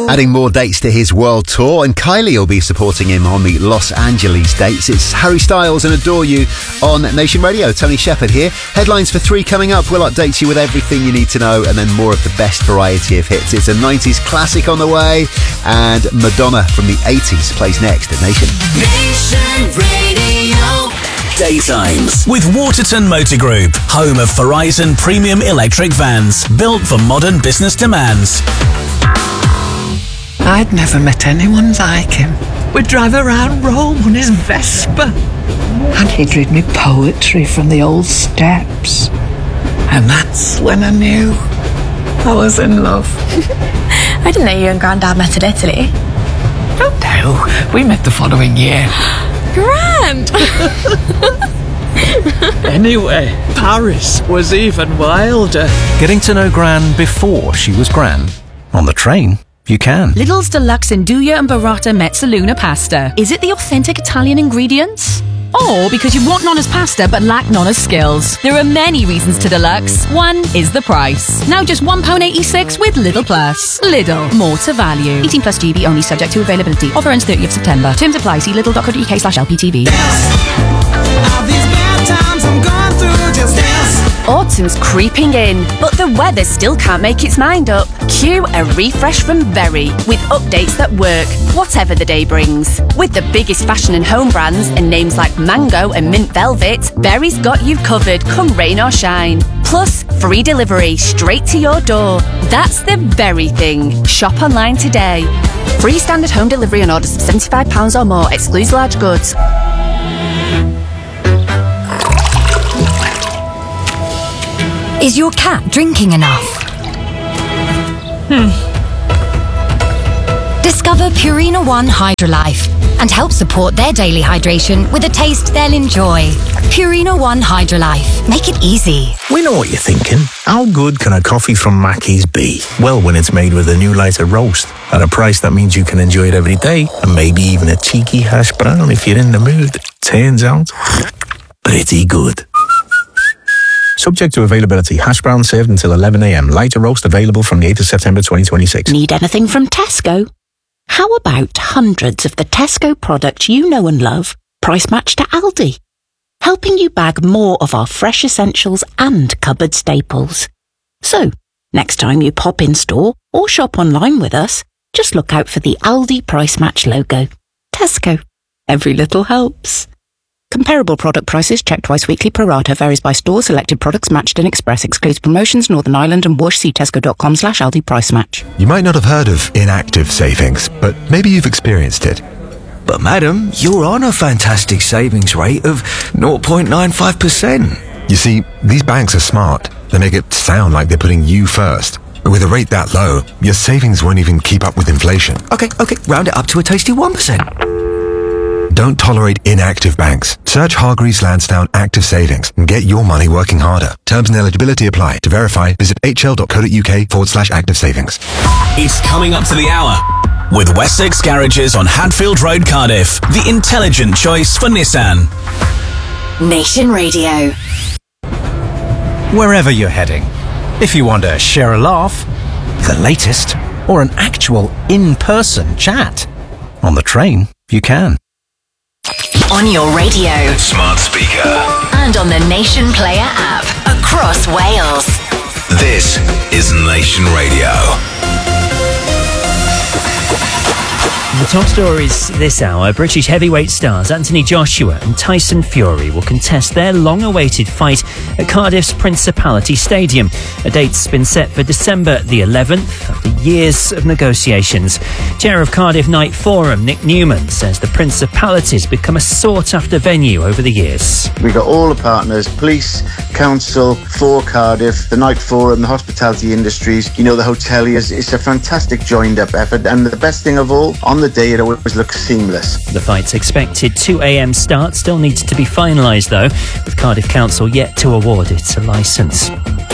Adding more dates to his world tour, and Kylie will be supporting him on the Los Angeles dates. It's Harry Styles and Adore You on Nation Radio. Tony Shepherd here. Headlines for 3 coming up. We'll update you with everything you need to know, and then more of the best variety of hits. It's a 90s classic on the way, and Madonna from the 80s plays next at Nation. Nation Radio. Daytimes with Waterton Motor Group, home of Verizon premium electric vans, built for modern business demands. I'd never met anyone like him. We'd drive around Rome on his Vespa, and he'd read me poetry from the old steps. And that's when I knew I was in love. I didn't know you and Grandad met in Italy. Oh no, we met the following year. Grand! Anyway, Paris was even wilder. Getting to know Gran before she was Gran. On the train, you can. Lidl's Deluxe Nduja and Burrata Mezzaluna pasta. Is it the authentic Italian ingredients? Or because you want Nonna's pasta but lack Nonna's skills? There are many reasons to Deluxe. One is the price. Now just £1.86 with Lidl Plus. Lidl, more to value. 18 plus GB only, subject to availability. Offer ends 30th September. Terms apply. See lidl.co.uk/LPTV. Autumn's creeping in, but the weather still can't make its mind up. Cue a refresh from Very, with updates that work, whatever the day brings. With the biggest fashion and home brands and names like Mango and Mint Velvet, Very's got you covered come rain or shine. Plus, free delivery straight to your door. That's the Very thing. Shop online today. Free standard home delivery on orders of £75 or more, excludes large goods. Is your cat drinking enough? Discover Purina One Hydrolife and help support their daily hydration with a taste they'll enjoy. Purina One Hydrolife. Make it easy. We know what you're thinking. How good can a coffee from Mackey's be? Well, when it's made with a new lighter roast at a price that means you can enjoy it every day, and maybe even a cheeky hash brown if you're in the mood. Turns out, pretty good. Subject to availability. Hash brown served until 11 a.m. Lighter roast available from the 8th of September 2026. Need anything from Tesco? How about hundreds of the Tesco products you know and love, price matched to Aldi? Helping you bag more of our fresh essentials and cupboard staples. So, next time you pop in store or shop online with us, just look out for the Aldi price match logo. Tesco. Every little helps. Comparable product prices checked twice weekly pro rata, varies by store, selected products matched in Express, excludes promotions, Northern Ireland and Whoosh. See tesco.com/Aldi price match. You might not have heard of inactive savings, but maybe you've experienced it. But madam, you're on a fantastic savings rate of 0.95%. You see, these banks are smart. They make it sound like they're putting you first. But with a rate that low, your savings won't even keep up with inflation. Okay, round it up to a tasty 1%. Don't tolerate inactive banks. Search Hargreaves Lansdowne Active Savings and get your money working harder. Terms and eligibility apply. To verify, visit hl.co.uk/active savings. It's coming up to the hour with Wessex Garages on Hadfield Road, Cardiff. The intelligent choice for Nissan. Nation Radio. Wherever you're heading, if you want to share a laugh, the latest, or an actual in-person chat, on the train, you can. On your radio. Smart speaker. And on the Nation Player app. Across Wales. This is Nation Radio. The top stories this hour, British heavyweight stars Anthony Joshua and Tyson Fury will contest their long-awaited fight at Cardiff's Principality Stadium. A date's been set for December the 11th after years of negotiations. Chair of Cardiff Night Forum, Nick Newman, says the Principality's become a sought-after venue over the years. We got all the partners, police, council, for Cardiff, the Night Forum, the hospitality industries, the hoteliers. It's a fantastic joined-up effort, and the best thing of all, on the day it always looks seamless. The fight's expected 2 a.m. start still needs to be finalised though, with Cardiff Council yet to award it a licence.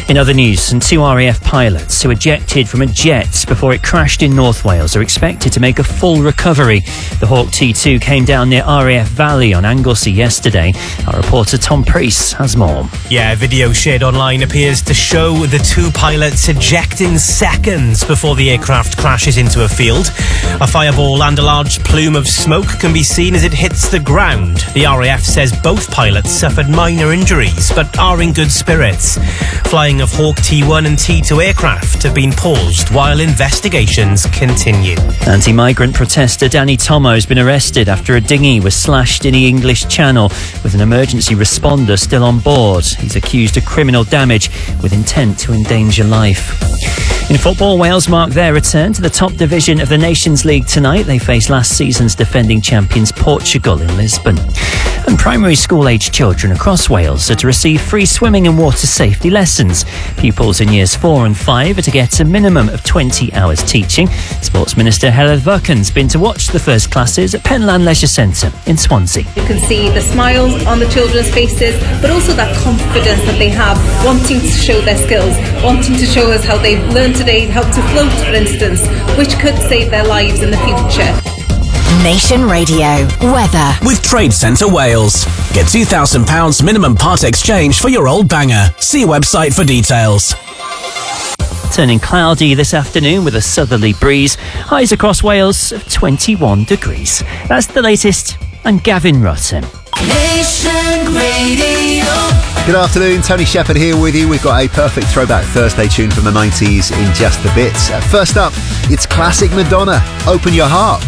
In other news, and 2 RAF pilots who ejected from a jet before it crashed in North Wales are expected to make a full recovery. The Hawk T2 came down near RAF Valley on Anglesey yesterday. Our reporter Tom Priest has more. Yeah, a video shared online appears to show the 2 pilots ejecting seconds before the aircraft crashes into a field. A fireball and a large plume of smoke can be seen as it hits the ground. The RAF says both pilots suffered minor injuries but are in good spirits. Flying of Hawk T1 and T2 aircraft have been paused while investigations continue. Anti-migrant protester Danny Tomo has been arrested after a dinghy was slashed in the English Channel with an emergency responder still on board. He's accused of criminal damage with intent to endanger life. In football, Wales mark their return to the top division of the Nations League tonight. They face last season's defending champions Portugal in Lisbon. And primary school-aged children across Wales are to receive free swimming and water safety lessons. Pupils in years 4 and 5 are to get a minimum of 20 hours teaching. Sports Minister Helen Verken's been to watch the first classes at Penlan Leisure Centre in Swansea. You can see the smiles on the children's faces, but also that confidence that they have, wanting to show their skills, wanting to show us how they've learned today how to float, for instance, which could save their lives in the future. Nation Radio weather with Trade Centre Wales. Get £2,000 minimum part exchange for your old banger. See website for details. Turning cloudy this afternoon with a southerly breeze. Highs across Wales of 21 degrees. That's the latest. I'm Gavin Rotten. Nation Radio. Good afternoon, Tony Shepherd here with you. We've got a perfect throwback Thursday tune from the 90s in just a bit. First up, it's classic Madonna, Open Your Heart.